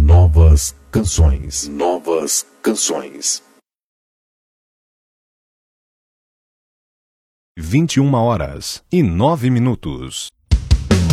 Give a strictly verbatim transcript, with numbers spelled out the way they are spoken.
Novas canções. Novas canções. vinte e uma horas e nove minutos.